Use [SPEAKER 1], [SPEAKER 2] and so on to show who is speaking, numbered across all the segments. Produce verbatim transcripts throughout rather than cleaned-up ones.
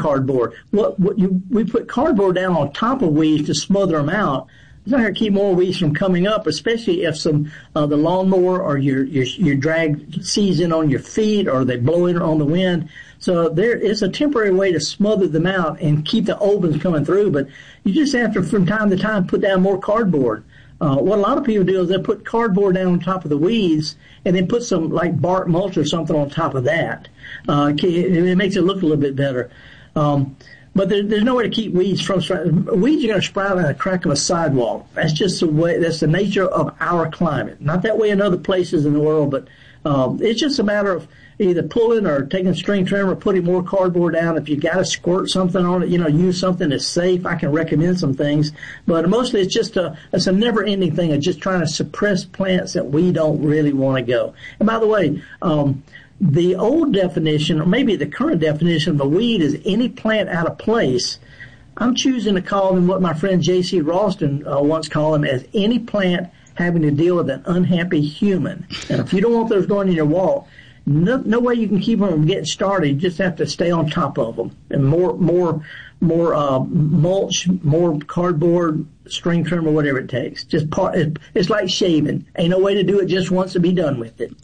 [SPEAKER 1] cardboard. What, what you, we put cardboard down on top of weeds to smother them out. It's not going to keep more weeds from coming up, especially if some uh, the lawnmower or your your your drag season on your feet or they blow in on the wind. So there is a temporary way to smother them out and keep the old ones coming through. But you just have to, from time to time, put down more cardboard. Uh, what a lot of people do is they put cardboard down on top of the weeds and then put some like bark mulch or something on top of that. Uh, it makes it look a little bit better. Um, But there, there's no way to keep weeds from sprouting. Weeds are going to sprout in the crack of a sidewalk. That's just the way, that's the nature of our climate. Not that way in other places in the world, but um, it's just a matter of either pulling or taking a string trimmer or putting more cardboard down. If you got to squirt something on it, you know, use something that's safe. I can recommend some things. But mostly it's just a, it's a never-ending thing of just trying to suppress plants that we don't really want to go. And by the way, um, the old definition, or maybe the current definition of a weed, is any plant out of place. I'm choosing to call them what my friend J C Ralston uh, once called them as any plant having to deal with an unhappy human. And if you don't want those going in your walk, no, no way you can keep them from getting started. You just have to stay on top of them. And more, more, more uh, mulch, more cardboard, string trimmer, whatever it takes. Just part. It, it's like shaving. Ain't no way to do it just once and be done with it.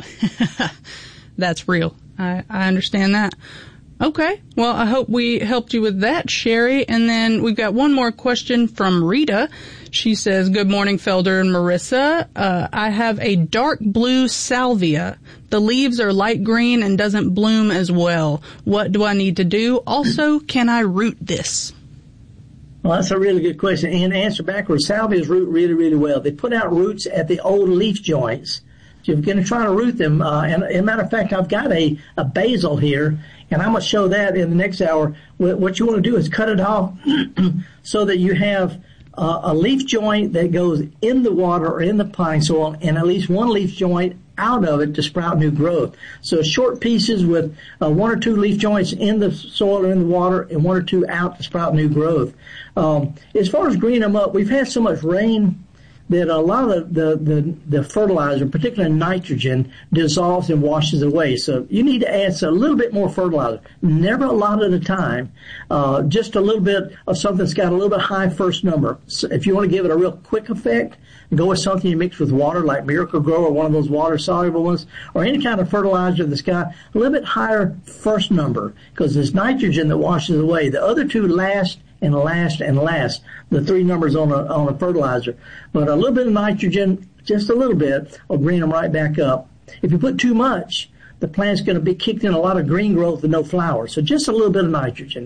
[SPEAKER 2] That's real. I, I understand that. Okay. Well, I hope we helped you with that, Sherry. And then we've got one more question from Rita. She says, good morning, Felder and Marissa. Uh, I have a dark blue salvia. The leaves are light green and doesn't bloom as well. What do I need to do? Also, can I root this?
[SPEAKER 1] Well, that's a really good question. And answer backwards, salvias root really, really well. They put out roots at the old leaf joints. So if you're going to try to root them, uh, and as a matter of fact, I've got a, a basil here, and I'm going to show that in the next hour. What you want to do is cut it off so that you have uh, a leaf joint that goes in the water or in the potting soil, and at least one leaf joint out of it to sprout new growth. So short pieces with uh, one or two leaf joints in the soil or in the water, and one or two out to sprout new growth. Um, as far as greening them up, we've had so much rain that a lot of the, the, the, the fertilizer, particularly nitrogen, dissolves and washes away. So you need to add a little bit more fertilizer. Never a lot at a time. Uh, just a little bit of something that's got a little bit high first number. So if you want to give it a real quick effect, go with something you mix with water like Miracle Grow or one of those water-soluble ones, or any kind of fertilizer that's got a little bit higher first number, because it's nitrogen that washes away. The other two last and last and last, the three numbers on a, on a fertilizer. But a little bit of nitrogen, just a little bit, will green them right back up. If you put too much, the plant's going to be kicked in a lot of green growth and no flowers. So just a little bit of nitrogen.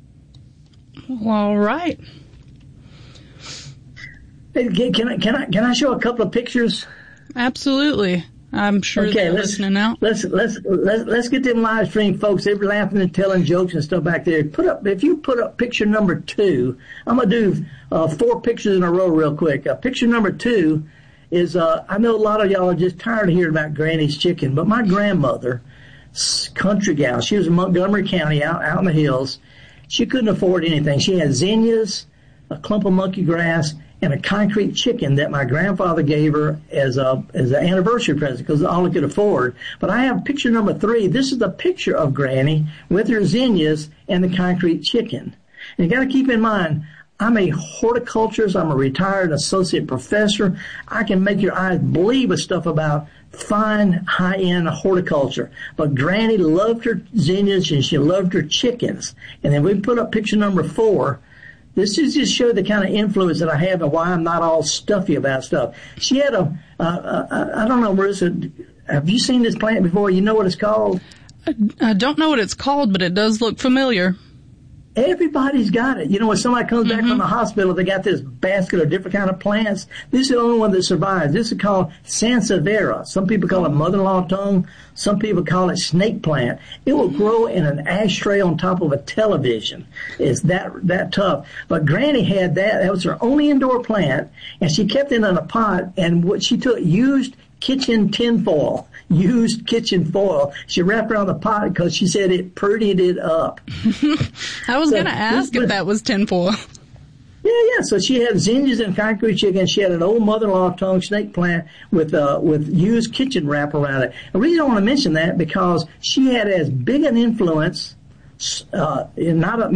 [SPEAKER 2] All right.
[SPEAKER 1] Hey, can I, can I, can I show a couple of pictures?
[SPEAKER 2] Absolutely. I'm sure
[SPEAKER 1] okay,
[SPEAKER 2] they're
[SPEAKER 1] let's,
[SPEAKER 2] listening now.
[SPEAKER 1] Let's, let's, let's, let's get them live stream folks. They're laughing and telling jokes and stuff back there. Put up, if you put up picture number two, I'm going to do, uh, four pictures in a row real quick. Uh, picture number two is, uh, I know a lot of y'all are just tired of hearing about Granny's chicken, but my grandmother, country gal, she was in Montgomery County out, out in the hills. She couldn't afford anything. She had zinnias, a clump of monkey grass, and a concrete chicken that my grandfather gave her as a as an anniversary present, because all he could afford. But I have picture number three. This is the picture of Granny with her zinnias and the concrete chicken. And you got to keep in mind, I'm a horticulturist. I'm a retired associate professor. I can make your eyes bleed with stuff about fine, high-end horticulture. But Granny loved her zinnias and she loved her chickens. And then we put up picture number four. This is just show the kind of influence that I have and why I'm not all stuffy about stuff. She had a, uh, uh, I don't know, Marissa, have you seen this plant before? You know what it's called?
[SPEAKER 2] I, I don't know what it's called, but it does look familiar.
[SPEAKER 1] Everybody's got it. You know, when somebody comes back mm-hmm. from the hospital, they got this basket of different kind of plants. This is the only one that survives. This is called Sansevieria. Some people call it mother-in-law tongue. Some people call it snake plant. It will grow in an ashtray on top of a television. It's that that tough. But Granny had that. That was her only indoor plant, and she kept it in a pot. And what she took used kitchen tinfoil. Used kitchen foil. She wrapped around the pot because she said it prettied it up.
[SPEAKER 2] I was so, going to ask if that was tinfoil.
[SPEAKER 1] Yeah, yeah. So she had zinnias and concrete chicken. She had an old mother-in-law tongue snake plant with uh, with used kitchen wrap around it. The reason I want to mention that because she had as big an influence, uh, not a,